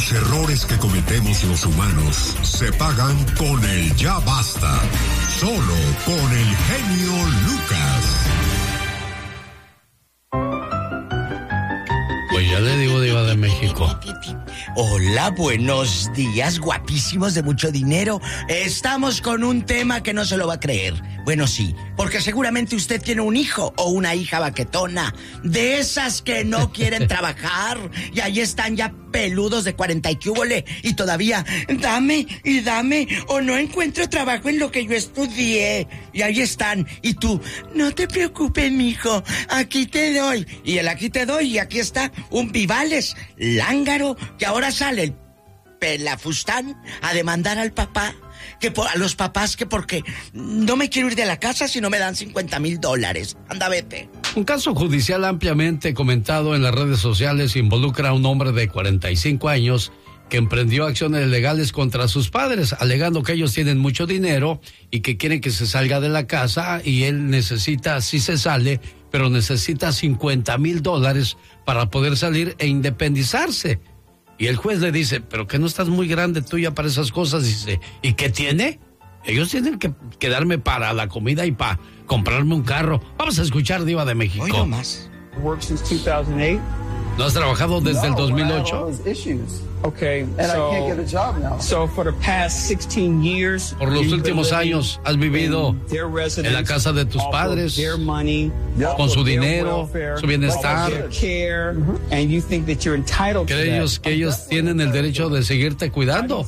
Los errores que cometemos los humanos se pagan con el ya basta. Solo con el genio Lucas. Pues ya le digo, Diva de México. Hola, buenos días, guapísimos de mucho dinero. Estamos con un tema que no se lo va a creer. Bueno, sí, porque seguramente usted tiene un hijo o una hija baquetona, de esas que no quieren trabajar, y ahí están ya peludos de 40 y cúbole, y todavía, dame y dame, o no encuentro trabajo en lo que yo estudié. Y ahí están, y tú, no te preocupes, mijo, aquí te doy. Y el aquí te doy, y aquí está un Vivales lángaro, que ahora sale el pelafustán a demandar al papá, a los papás, que porque no me quiero ir de la casa si no me dan $50,000. Anda, vete. Un caso judicial ampliamente comentado en las redes sociales involucra a un hombre de 45 años que emprendió acciones legales contra sus padres, alegando que ellos tienen mucho dinero y que quieren que se salga de la casa, y él necesita, sí se sale, pero necesita $50,000 para poder salir e independizarse. Y el juez le dice, pero que no estás muy grande tú ya para esas cosas. Dice, ¿y qué tiene? Ellos tienen que darme para la comida y para comprarme un carro. Vamos a escuchar, Diva de México. Hoy no más. ¿No has trabajado desde el 2008? Okay, so for the past 16 years, por los últimos años has vivido en la casa de tus padres, con su dinero, su bienestar. ¿Crees que ellos tienen el derecho de seguirte cuidando?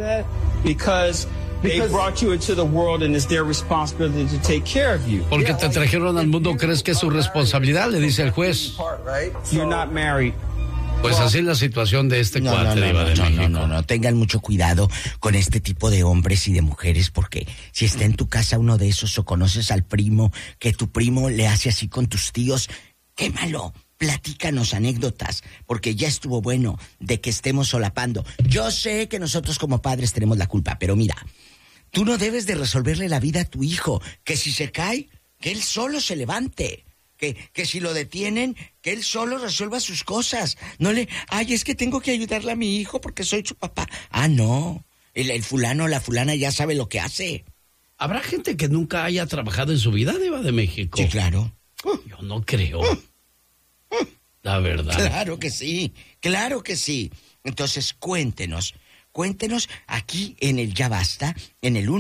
Porque te trajeron al mundo, ¿crees que es su responsabilidad? Le dice el juez. You're not married. Pues así es la situación de este cuate, Diva de México. No, tengan mucho cuidado con este tipo de hombres y de mujeres, porque si está en tu casa uno de esos, o conoces al primo, que tu primo le hace así con tus tíos, quémalo, platícanos anécdotas, porque ya estuvo bueno de que estemos solapando. Yo sé que nosotros como padres tenemos la culpa, pero mira, tú no debes de resolverle la vida a tu hijo, que si se cae, que él solo se levante. Que si lo detienen, que él solo resuelva sus cosas. No es que tengo que ayudarle a mi hijo porque soy su papá. Ah, no. El fulano o la fulana ya sabe lo que hace. ¿Habrá gente que nunca haya trabajado en su vida, Diva de México? Sí, claro. Yo no creo. La verdad. Claro que sí. Entonces, cuéntenos aquí en el Ya Basta, en el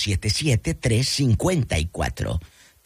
1877-354.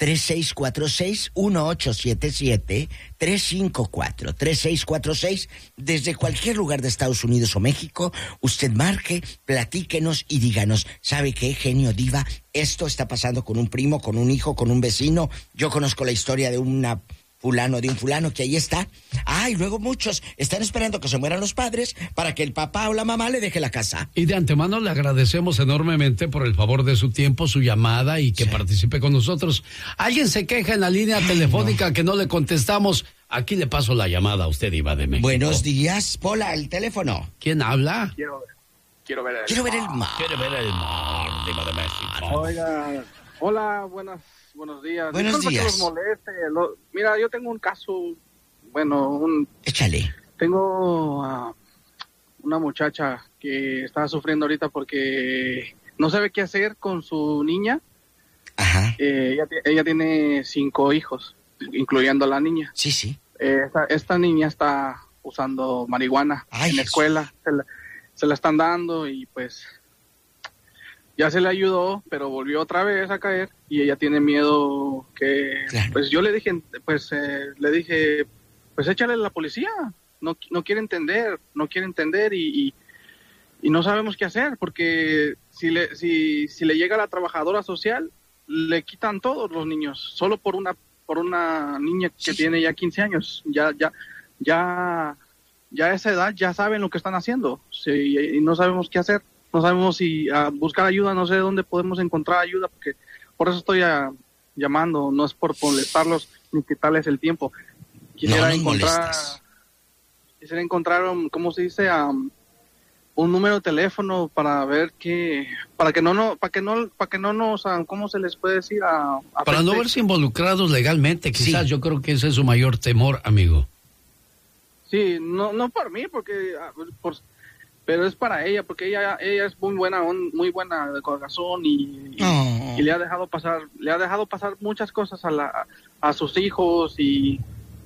3646-1877-354-3646. Desde cualquier lugar de Estados Unidos o México, usted marque, platíquenos y díganos, ¿sabe qué, genio, diva? Esto está pasando con un primo, con un hijo, con un vecino. Yo conozco la historia de un fulano que ahí está. Y luego muchos están esperando que se mueran los padres para que el papá o la mamá le deje la casa. Y de antemano le agradecemos enormemente por el favor de su tiempo, su llamada, y que participe con nosotros. Alguien se queja en la línea telefónica que no le contestamos. Aquí le paso la llamada a usted, Diva de México. Buenos días, Pola, el teléfono. ¿Quién habla? Quiero ver el mar. Quiere ver el mar, Diva de México. Oiga, hola, buenos días. Buenos días. Que los moleste. Mira, yo tengo un caso, Échale. Tengo una muchacha que está sufriendo ahorita porque no sabe qué hacer con su niña. Ajá. Ella tiene 5 hijos, incluyendo a la niña. Sí. Esta niña está usando marihuana en la escuela. Se la están dando y pues ya se le ayudó, pero volvió otra vez a caer y ella tiene miedo que... Claro. Pues yo le dije, pues échale a la policía. No quiere entender y no sabemos qué hacer, porque si le llega a la trabajadora social, le quitan todos los niños, solo por una niña que tiene ya 15 años. Ya a esa edad ya saben lo que están haciendo, y no sabemos qué hacer. No sabemos si buscar ayuda, no sé dónde podemos encontrar ayuda, porque por eso estoy llamando, no es por molestarlos ni quitarles el tiempo. Quisiera encontrar, ¿cómo se dice? Un número de teléfono para ver para que no nos, ¿cómo se les puede decir? Para no verse involucrados legalmente, quizás. Sí. Yo creo que ese es su mayor temor, amigo. Sí, no por mí, porque pero es para ella, porque ella es muy buena de corazón y le ha dejado pasar muchas cosas a sus hijos y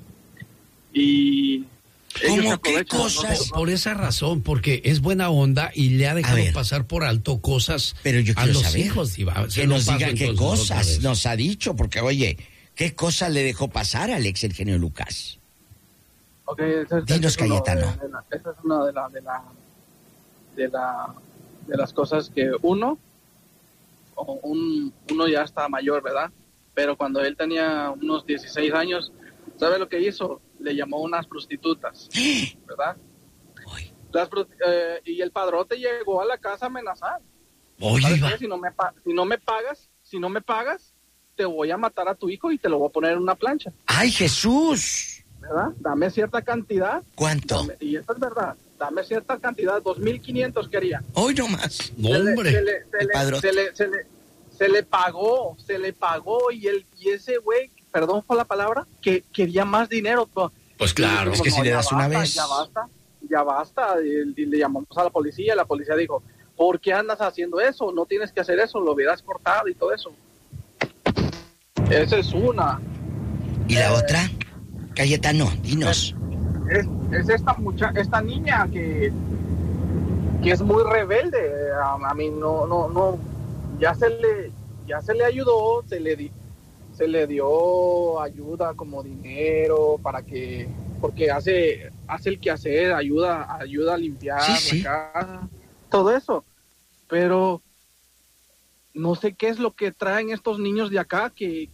¿Cómo qué cosas? Por esa razón, porque es buena onda y le ha dejado pasar por alto cosas pero yo a los saber, hijos, Diva. que nos diga qué cosas nos ha dicho, porque oye, ¿qué cosas le dejó pasar a Alex, el genio Lucas? Okay, dinos, Cayetano. Esa es una de las cosas que uno ya está mayor, ¿verdad? Pero cuando él tenía unos 16 años, ¿sabe lo que hizo? Le llamó a unas prostitutas, ¿verdad? Y el padrote llegó a la casa a amenazar. Si no me pagas, te voy a matar a tu hijo y te lo voy a poner en una plancha. ¡Ay, Jesús! ¿Verdad? Dame cierta cantidad. ¿Cuánto? Y esto es verdad. Dame cierta cantidad, 2,500 quería. Hoy no más. No, hombre. Se le pagó y ese güey, perdón por la palabra, que quería más dinero. Pues claro. Es que si le das una vez. Ya basta. Y le llamamos a la policía dijo, ¿por qué andas haciendo eso? No tienes que hacer eso, lo hubieras cortado y todo eso. Esa es una. ¿Y la otra? Cayetano, dinos. Es esta niña que es muy rebelde. A mí no, ya se le ayudó, se le dio ayuda como dinero porque hace el quehacer, ayuda a limpiar la casa, todo eso. Pero no sé qué es lo que traen estos niños de acá que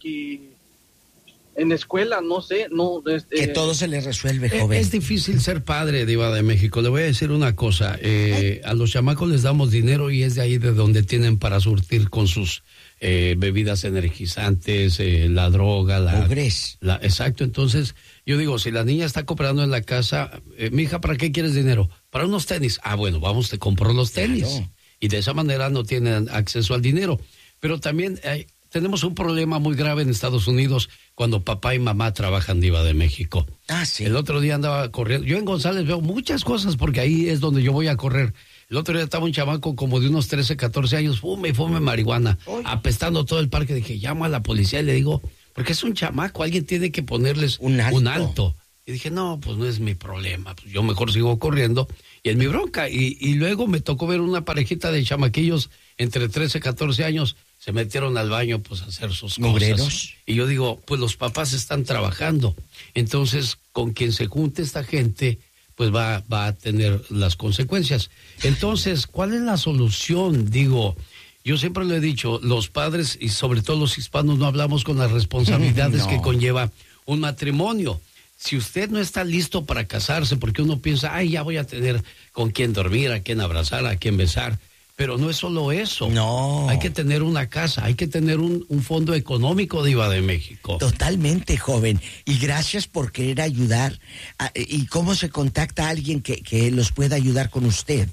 en escuela, no sé, que todo se les resuelve, joven. Es difícil ser padre, Diva de México. Le voy a decir una cosa, a los chamacos les damos dinero y es de ahí de donde tienen para surtir con sus bebidas energizantes, la droga, exacto. Entonces, yo digo, si la niña está cooperando en la casa, mija, ¿para qué quieres dinero? Para unos tenis. Ah, bueno, vamos, te compro los tenis. Claro. Y de esa manera no tienen acceso al dinero. Pero también tenemos un problema muy grave en Estados Unidos cuando papá y mamá trabajan, Diva de México. Ah, sí. El otro día andaba corriendo. Yo en González veo muchas cosas porque ahí es donde yo voy a correr. El otro día estaba un chamaco como de unos 13, 14 años, fume marihuana, apestando todo el parque. Dije, llamo a la policía y le digo, porque es un chamaco, alguien tiene que ponerles un alto. Y dije, no, pues no es mi problema, pues yo mejor sigo corriendo y es mi bronca. Y luego me tocó ver una parejita de chamaquillos entre 13 y 14 años, se metieron al baño pues a hacer sus cosas. Y yo digo, pues los papás están trabajando, entonces con quien se junte esta gente, pues va a tener las consecuencias. Entonces, ¿cuál es la solución? Digo, yo siempre lo he dicho, los padres y sobre todo los hispanos no hablamos con las responsabilidades que conlleva un matrimonio. Si usted no está listo para casarse, porque uno piensa, ay, ya voy a tener con quién dormir, a quién abrazar, a quién besar. Pero no es solo eso. No. Hay que tener una casa, hay que tener un fondo económico, Diva de México. Totalmente, joven. Y gracias por querer ayudar. ¿Y cómo se contacta a alguien que los pueda ayudar con usted?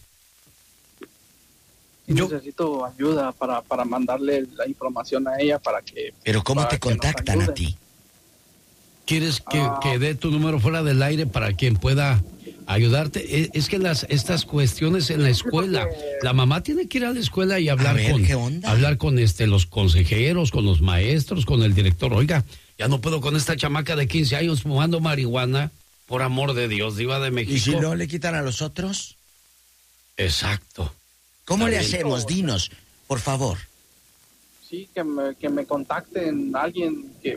Yo necesito ayuda para mandarle la información a ella para que... ¿Pero cómo te contactan a ti? ¿Quieres que dé tu número fuera del aire para quien pueda ayudarte? Es que estas cuestiones en la escuela, la mamá tiene que ir a la escuela y hablar con los consejeros, con los maestros, con el director. Oiga, ya no puedo con esta chamaca de 15 años fumando marihuana, por amor de Dios, Diva de México. ¿Y si no le quitan a los otros? Exacto. ¿Cómo le hacemos? Dinos, por favor. Sí, que me contacten alguien que...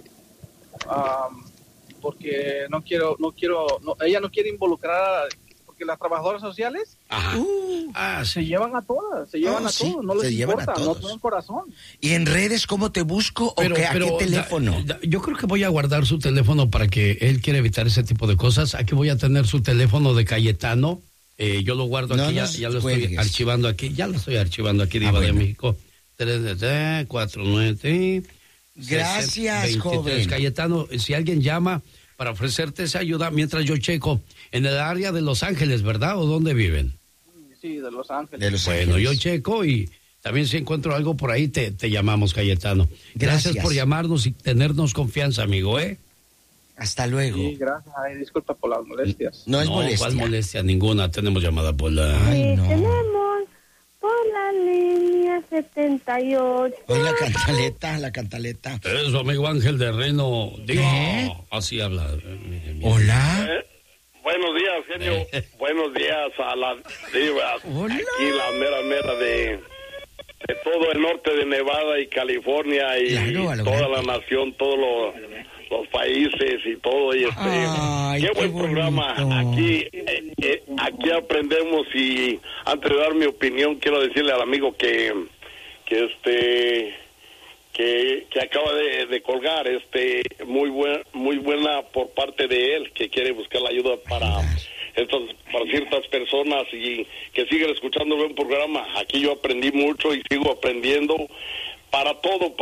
porque ella no quiere involucrar, porque las trabajadoras sociales se llevan a todas, no les importa, no tienen corazón. ¿Y en redes cómo te busco a qué teléfono? Yo creo que voy a guardar su teléfono para que él quiera evitar ese tipo de cosas. Aquí voy a tener su teléfono de Cayetano, yo lo guardo aquí, ya lo estoy archivando aquí, Diva de México. 349 Gracias, 23, joven. Cayetano, si alguien llama para ofrecerte esa ayuda, mientras yo checo en el área de Los Ángeles, ¿verdad? ¿O dónde viven? Sí, de Los Ángeles. Bueno, yo checo y también si encuentro algo por ahí te llamamos, Cayetano. Gracias por llamarnos y tenernos confianza, amigo, ¿eh? Hasta luego. Sí, gracias. Ay, disculpa por las molestias. No es molestia. ¿Cuál molestia? Ninguna. Tenemos llamada por la... Ay, no. Tenemos por la línea 78. Hoy la cantaleta. Es su amigo Ángel de Reno. Digo, así habla. Hola. Buenos días, genio. Buenos días a la diva. Hola. Aquí la mera de todo el norte de Nevada y California y claro, toda la nación, todos los países y todo. Y qué buen programa. Aquí aprendemos, y antes de dar mi opinión quiero decirle al amigo que acaba de colgar, muy buena por parte de él, que quiere buscar la ayuda para ciertas personas y que siguen escuchando el buen programa. Aquí yo aprendí mucho y sigo aprendiendo para todo,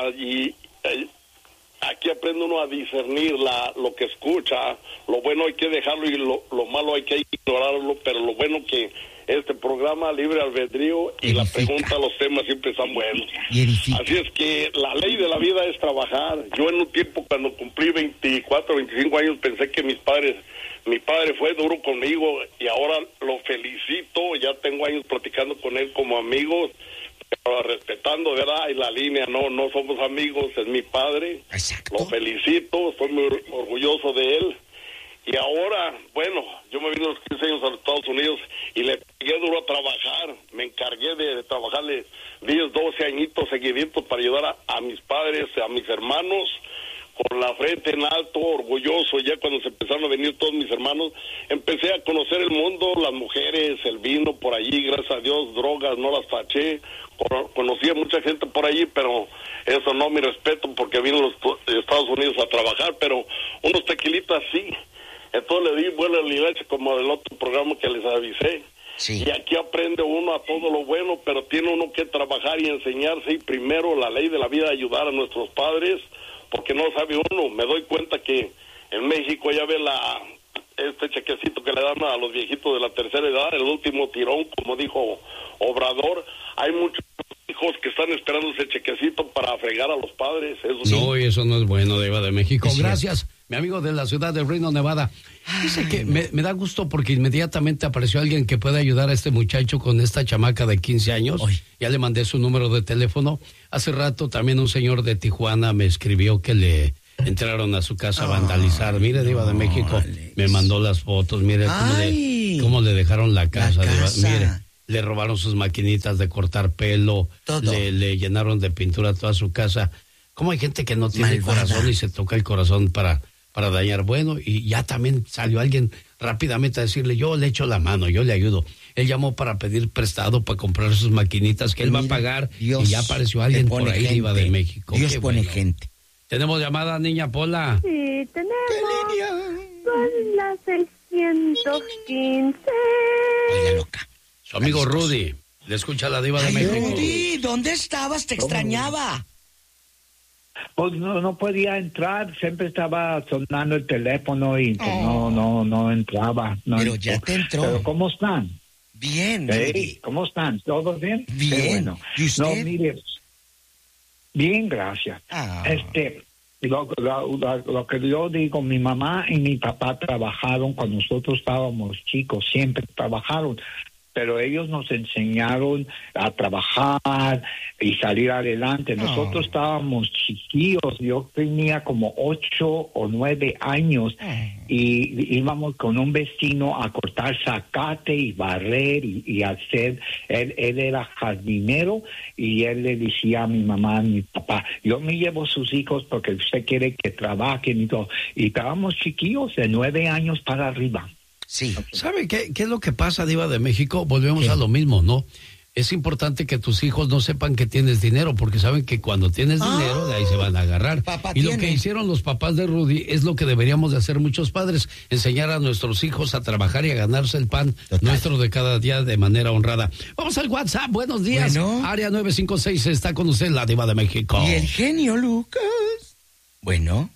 aquí aprende uno a discernir lo que escucha. Lo bueno hay que dejarlo y lo malo hay que ignorarlo, pero lo bueno que este programa Libre Albedrío y la pregunta, los temas siempre están buenos. Así es que la ley de la vida es trabajar. Yo en un tiempo, cuando cumplí 24, 25 años, pensé que mi padre fue duro conmigo, y ahora lo felicito. Ya tengo años platicando con él como amigos, pero respetando, ¿verdad? Y la línea, no somos amigos, es mi padre. Exacto. Lo felicito, estoy muy orgulloso de él. Y ahora, bueno, yo me vine a los 15 años a los Estados Unidos y le pegué duro a trabajar. Me encargué de trabajarle 10, 12 añitos seguiditos para ayudar a mis padres, a mis hermanos, con la frente en alto, orgulloso. Ya cuando se empezaron a venir todos mis hermanos, empecé a conocer el mundo, las mujeres, el vino por allí, gracias a Dios, drogas, no las taché. Conocí a mucha gente por allí, pero eso no, mi respeto, porque vine a los Estados Unidos a trabajar, pero unos tequilitas sí. Entonces le di vuelo a la leche, como del otro programa que les avisé. Sí. Y aquí aprende uno a todo lo bueno, pero tiene uno que trabajar y enseñarse, y primero la ley de la vida, ayudar a nuestros padres, porque no sabe uno. Me doy cuenta que en México ya ve este chequecito que le dan a los viejitos de la tercera edad, el último tirón, como dijo Obrador. Hay muchos hijos que están esperando ese chequecito para fregar a los padres. No, y eso no es bueno, Diva de México. Gracias, mi amigo de la ciudad de Reno, Nevada. Dice que me da gusto porque inmediatamente apareció alguien que puede ayudar a este muchacho con esta chamaca de 15 años. Ya le mandé su número de teléfono. Hace rato también un señor de Tijuana me escribió que le entraron a su casa a vandalizar. Mire, Diva de México, me mandó las fotos. Mire cómo le dejaron la casa. Diva. Mire, le robaron sus maquinitas de cortar pelo, le llenaron de pintura toda su casa. ¿Cómo hay gente que no tiene corazón y se toca el corazón para dañar? Bueno, y ya también salió alguien rápidamente a decirle, yo le echo la mano, yo le ayudo. Él llamó para pedir prestado para comprar sus maquinitas que él va a pagar, y ya apareció alguien por ahí, Diva de México. Dios pone gente. ¿Tenemos llamada, niña Pola? Sí, tenemos. Son las 615. Oiga, loca. Su amigo Rudy, le escucha la Diva de México. Rudy, ¿dónde estabas? Te extrañaba. Pues no podía entrar, siempre estaba sonando el teléfono y pues no entraba. Pero ya te entró. Pero ¿cómo están? Bien. Sí, ¿cómo están? ¿Todos bien? Bien. Bueno. ¿Y usted? No, mire, bien, gracias. Lo que yo digo, mi mamá y mi papá trabajaron cuando nosotros estábamos chicos, siempre trabajaron. Pero ellos nos enseñaron a trabajar y salir adelante. Nosotros estábamos chiquillos, yo tenía como 8 o 9 años y íbamos con un vecino a cortar zacate y barrer y hacer, él era jardinero y él le decía a mi mamá, a mi papá, yo me llevo sus hijos porque usted quiere que trabajen y todo. Y estábamos chiquillos de 9 años para arriba. Sí. ¿Sabe qué es lo que pasa, Diva de México? Volvemos a lo mismo, ¿no? Es importante que tus hijos no sepan que tienes dinero, porque saben que cuando tienes dinero, de ahí se van a agarrar. Y lo que hicieron los papás de Rudy es lo que deberíamos de hacer muchos padres, enseñar a nuestros hijos a trabajar y a ganarse el pan nuestro de cada día de manera honrada. Vamos al WhatsApp, buenos días. Bueno. Área 956, está con usted la Diva de México. Y el genio Lucas. Bueno,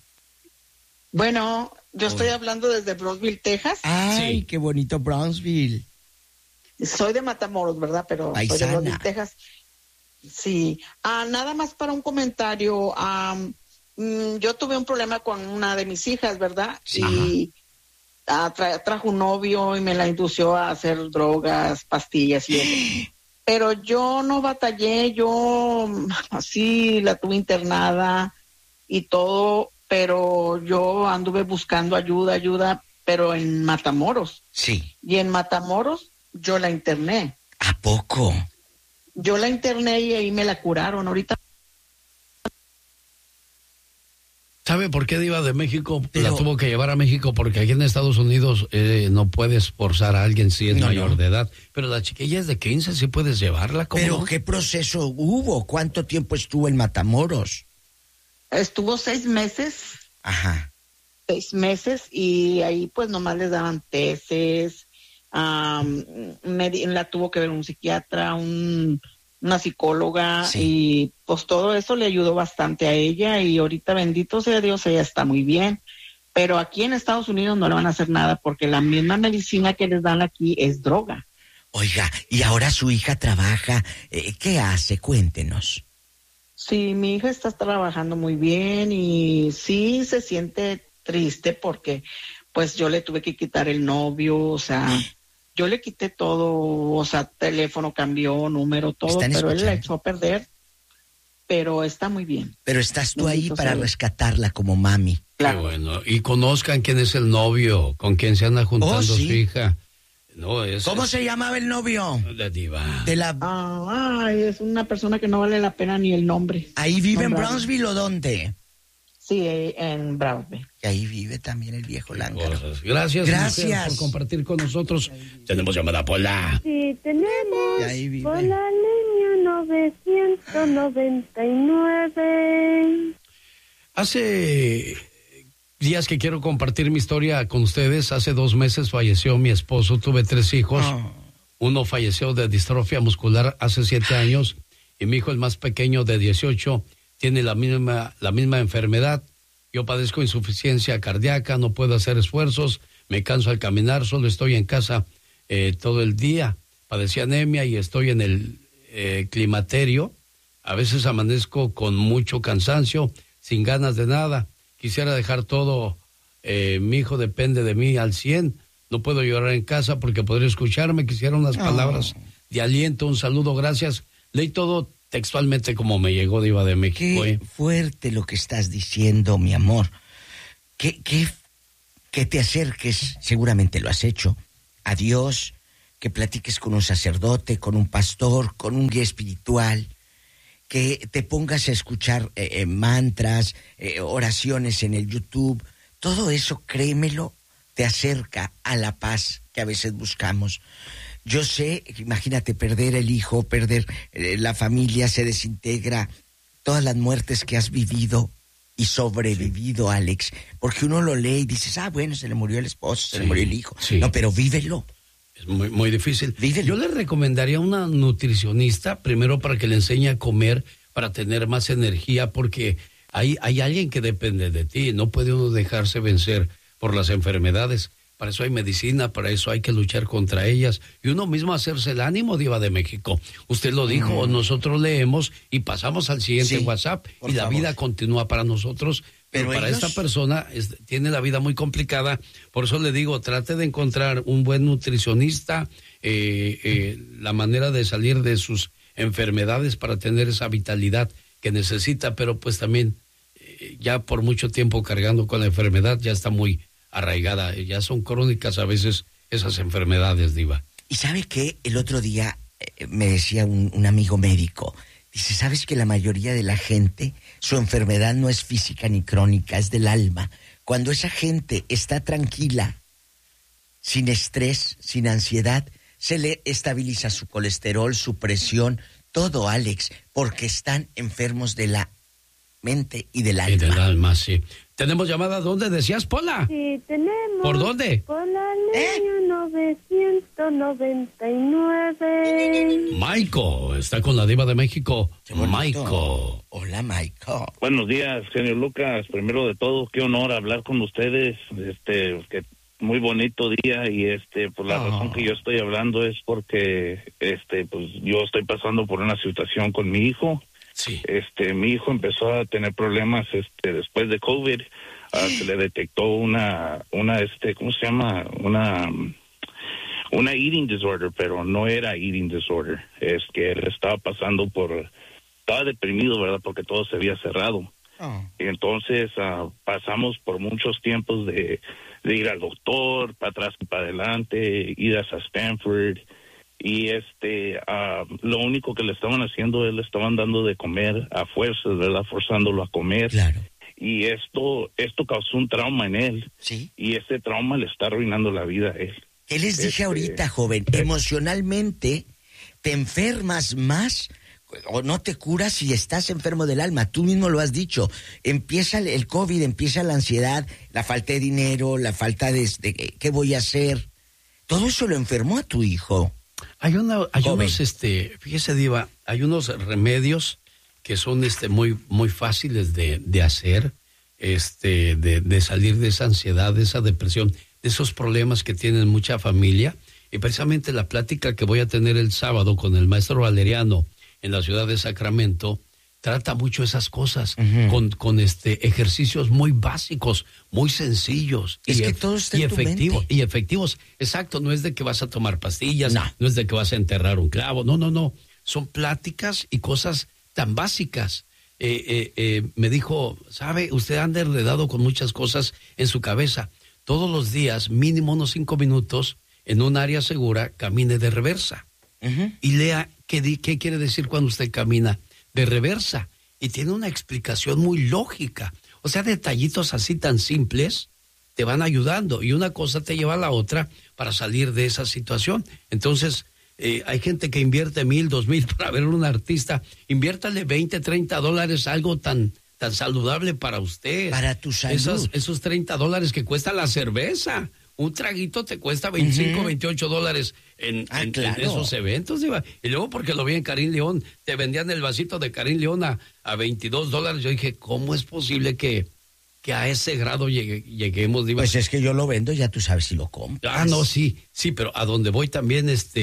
yo estoy hablando desde Brownsville, Texas. Ay, qué bonito Brownsville. Soy de Matamoros, ¿verdad? Pero paisana. Soy de Brownsville, Texas. Sí. Nada más para un comentario. yo tuve un problema con una de mis hijas, ¿verdad? Sí. Y trajo un novio y me la indució a hacer drogas, pastillas y eso. Pero yo no batallé, yo así la tuve internada y todo, pero yo anduve buscando ayuda, pero en Matamoros. Sí. Y en Matamoros yo la interné. ¿A poco? Yo la interné y ahí me la curaron. Ahorita. ¿Sabe por qué Diva de México la tuvo que llevar a México? Porque aquí en Estados Unidos no puedes forzar a alguien si es mayor de edad. Pero la chiquilla es de 15, sí puedes llevarla. ¿Cómo ¿Pero no? qué proceso hubo? ¿Cuánto tiempo estuvo en Matamoros? Estuvo 6 meses. Ajá. 6 meses y ahí pues nomás les daban tesis. La tuvo que ver un psiquiatra, una psicóloga, sí. Y pues todo eso le ayudó bastante a ella y ahorita, bendito sea Dios, ella está muy bien. Pero aquí en Estados Unidos no le van a hacer nada porque la misma medicina que les dan aquí es droga. Oiga, y ahora su hija trabaja, ¿qué hace? Cuéntenos. Sí, mi hija está trabajando muy bien y sí se siente triste porque pues yo le tuve que quitar el novio, o sea, yo le quité todo, o sea, teléfono cambió, número, todo, pero él la echó a perder, pero está muy bien. Pero estás tú ahí para rescatarla como mami. Claro. Qué bueno, y conozcan quién es el novio, con quien se anda juntando su hija. No, ¿Cómo se llamaba el novio? La Diva. Es una persona que no vale la pena ni el nombre. ¿Ahí vive en Brownsville o dónde? Sí, en Brownsville. Y ahí vive también el viejo lángaro. Gracias por compartir con nosotros. Tenemos llamada, Pola. Sí, tenemos. Ahí vive. Pola línea 999. Hace días que quiero compartir mi historia con ustedes. Hace 2 meses falleció mi esposo, tuve 3 hijos. Uno falleció de distrofia muscular hace 7 años y mi hijo, el más pequeño, de 18, tiene la misma enfermedad. Yo padezco insuficiencia cardíaca, no puedo hacer esfuerzos, me canso al caminar, solo estoy en casa todo el día. Padecí anemia y estoy en el climaterio. A veces amanezco con mucho cansancio, sin ganas de nada. Quisiera dejar todo, mi hijo depende de mí al 100. No puedo llorar en casa porque podría escucharme. Quisiera unas palabras de aliento, un saludo, gracias. Leí todo textualmente como me llegó, Diva de México. Qué fuerte lo que estás diciendo, mi amor. Que te acerques, seguramente lo has hecho, a Dios, que platiques con un sacerdote, con un pastor, con un guía espiritual, que te pongas a escuchar mantras, oraciones en el YouTube. Todo eso, créemelo, te acerca a la paz que a veces buscamos. Yo sé, imagínate, perder el hijo, perder la familia, se desintegra, todas las muertes que has vivido y sobrevivido, Alex, porque uno lo lee y dices, bueno, se le murió el esposo, se le murió el hijo. No, pero vívelo. Es muy, muy difícil. Vívelo. Yo le recomendaría a una nutricionista, primero para que le enseñe a comer, para tener más energía, porque hay alguien que depende de ti, no puede uno dejarse vencer por las enfermedades. Para eso hay medicina, para eso hay que luchar contra ellas. Y uno mismo hacerse el ánimo, Diva de México. Usted lo dijo, nosotros leemos y pasamos al siguiente WhatsApp y la vida continúa para nosotros. Pero para esta persona tiene la vida muy complicada. Por eso le digo, trate de encontrar un buen nutricionista, la manera de salir de sus enfermedades para tener esa vitalidad que necesita. Pero pues también ya por mucho tiempo cargando con la enfermedad ya está muy arraigada, ya son crónicas a veces esas enfermedades, Diva. ¿Y sabe qué? El otro día me decía un amigo médico, dice, ¿sabes que la mayoría de la gente, su enfermedad no es física ni crónica, es del alma? Cuando esa gente está tranquila, sin estrés, sin ansiedad, se le estabiliza su colesterol, su presión, todo, Alex, porque están enfermos de la mente y del alma. Y del alma, sí. ¿Tenemos llamada? ¿Dónde decías, Pola? Sí, tenemos. ¿Por dónde? Por la línea 999. Michael, está con la Diva de México. Michael. Hola, Michael. Buenos días, genio Lucas. Primero de todo, qué honor hablar con ustedes. Que muy bonito día y por la razón que yo estoy hablando es porque pues yo estoy pasando por una situación con mi hijo. Sí. Mi hijo empezó a tener problemas después de COVID. Se le detectó una ¿cómo se llama? Una eating disorder, pero no era eating disorder. Es que él estaba deprimido, ¿verdad? Porque todo se había cerrado. Y entonces pasamos por muchos tiempos de ir al doctor, para atrás y para adelante, ir a Stanford. Y lo único que le estaban haciendo, él le estaban dando de comer a fuerzas, ¿verdad? Forzándolo a comer. Claro. Y esto causó un trauma en él. Sí. Y ese trauma le está arruinando la vida a él. ¿Qué les dije ahorita, joven? Emocionalmente te enfermas más o no te curas si estás enfermo del alma. Tú mismo lo has dicho. Empieza el COVID, empieza la ansiedad, la falta de dinero, la falta de ¿qué voy a hacer? Todo eso lo enfermó a tu hijo. Hay unos, fíjese, Diva, hay unos remedios que son muy, muy fáciles de hacer, de salir de esa ansiedad, de esa depresión, de esos problemas que tienen mucha familia. Y precisamente la plática que voy a tener el sábado con el maestro Valeriano en la ciudad de Sacramento trata mucho esas cosas, con ejercicios muy básicos, muy sencillos. Es que todo está en tu mente. Y efectivos. Exacto, no es de que vas a tomar pastillas, no es de que vas a enterrar un clavo, no. Son pláticas y cosas tan básicas. Me dijo, ¿sabe? Usted anda enredado con muchas cosas en su cabeza. Todos los días, mínimo unos 5 minutos, en un área segura, camine de reversa. Y lea qué quiere decir cuando usted camina de reversa. Y tiene una explicación muy lógica. O sea, detallitos así tan simples te van ayudando. Y una cosa te lleva a la otra para salir de esa situación. Entonces, hay gente que invierte $1,000, $2,000 para ver a un artista. Inviértale $20, $30, algo tan saludable para usted. Para tu salud. Esos $30 que cuesta la cerveza. Un traguito te cuesta $25, $28 en esos eventos. Diva. Y luego porque lo vi en Karim León, te vendían el vasito de Karim León a $22. Yo dije, ¿cómo es posible que a ese grado lleguemos, Diva? Pues es que yo lo vendo, ya tú sabes si lo compras. No, sí, pero a donde voy también,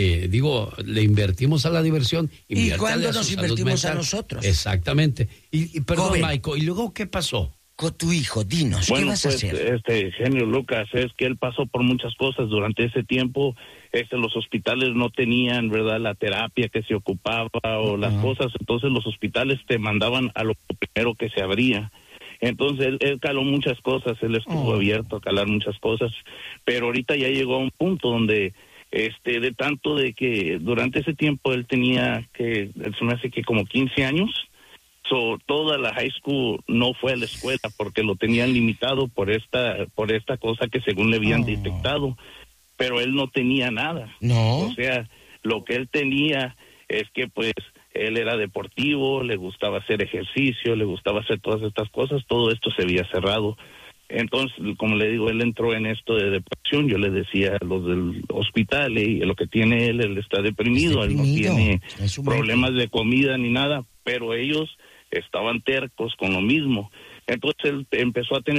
le invertimos a la diversión. ¿Y cuándo nos invertimos a nosotros? Exactamente. Y perdón, Michael, ¿y luego qué pasó? Con tu hijo, dinos, ¿qué vas a hacer? Genio Lucas, es que él pasó por muchas cosas durante ese tiempo. Los hospitales no tenían, ¿verdad?, la terapia que se ocupaba o las cosas. Entonces los hospitales te mandaban a lo primero que se abría. Entonces él caló muchas cosas, él estuvo abierto a calar muchas cosas. Pero ahorita ya llegó a un punto donde, de tanto de que durante ese tiempo él tenía se me hace que como 15 años. Toda la high school no fue a la escuela porque lo tenían limitado por esta cosa que según le habían detectado, pero él no tenía nada. No. O sea, lo que él tenía es que pues él era deportivo, le gustaba hacer ejercicio, le gustaba hacer todas estas cosas, todo esto se había cerrado. Entonces, como le digo, él entró en esto de depresión. Yo le decía a los del hospital, y lo que tiene él está deprimido, él no tiene problemas de comida ni nada, pero ellos estaban tercos con lo mismo. Entonces él empezó a tener